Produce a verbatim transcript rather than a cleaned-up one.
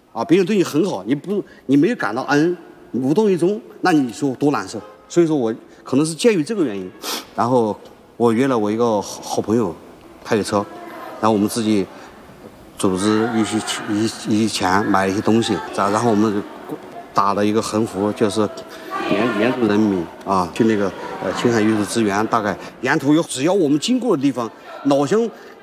啊，别人对你很好，你不你没有感到恩，无动于衷，那你说多难受。所以说我可能是鉴于这个原因，然后我约了我一个好好朋友开的车，然后我们自己组织一些一一些钱买一些东西，然然后我们打了一个横幅，就是援援助人民啊，去那个呃青海玉树资源，大概沿途有只要我们经过的地方，老乡